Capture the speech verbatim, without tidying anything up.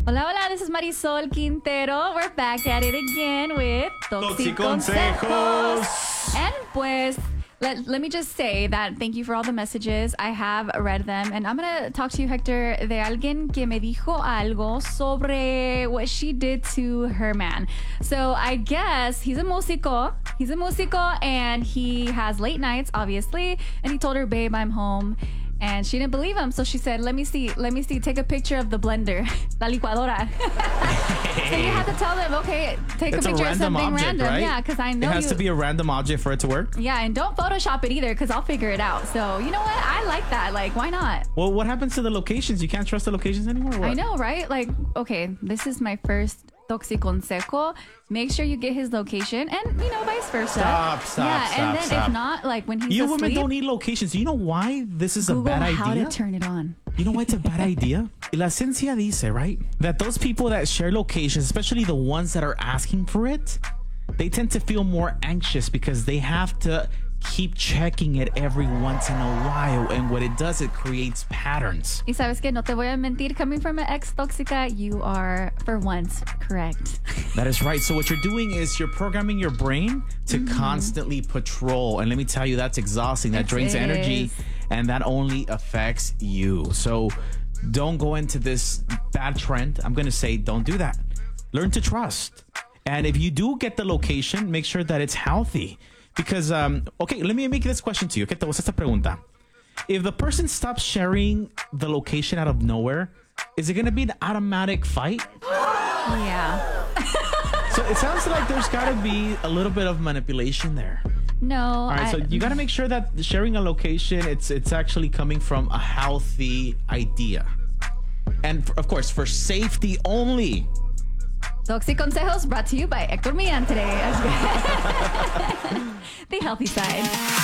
Hola, hola, this is Marisol Quintero. We're back at it again with Toxiconsejos. And pues, let, let me just say that thank you for all the messages. I have read them. And I'm going to talk to you, Hector, de alguien que me dijo algo sobre what she did to her man. So I guess he's a músico. He's a músico and he has late nights, obviously. And he told her, babe, I'm home. And she didn't believe him, so she said, let me see, let me see, take a picture of the blender, la licuadora. So you have to tell them, okay, take it's a picture a of something object, random. Right? Yeah, because I know it has you, to be a random object for it to work. Yeah, and don't Photoshop it either, because I'll figure it out. So you know what? I like that. Like, why not? Well, what happens to the locations? You can't trust the locations anymore? What? I know, right? Like, okay, this is my first Toxiconsejo. Make sure you get his location, and you know, vice versa. Stop, stop, yeah, stop, and then stop. if not, like when he's you asleep, women don't need locations. You know why this is Google a bad idea? how to turn it on. You know why it's a bad idea? La ciencia dice, right? That those people that share locations, especially the ones that are asking for it, they tend to feel more anxious because they have to keep checking it every once in a while. And what it does, it creates patterns. Y sabes que no te voy a mentir, coming from an ex-tóxica, you are, for once, correct. That is right. So what you're doing is you're programming your brain to mm-hmm. constantly patrol. And let me tell you, that's exhausting. That it drains is. energy. And that only affects you. So don't go into this bad trend. I'm going to say don't do that. Learn to trust. And if you do get the location, make sure that it's healthy. Because, um, okay, let me make this question to you. ¿Qué te gusta esta pregunta? If the person stops sharing the location out of nowhere, is it going to be an automatic fight? Yeah. So it sounds like there's got to be a little bit of manipulation there. No. All right, I, so you got to make sure that sharing a location, it's it's actually coming from a healthy idea. And, for, of course, for safety only. Toxiconsejos brought to you by Hector Millán today. The healthy side.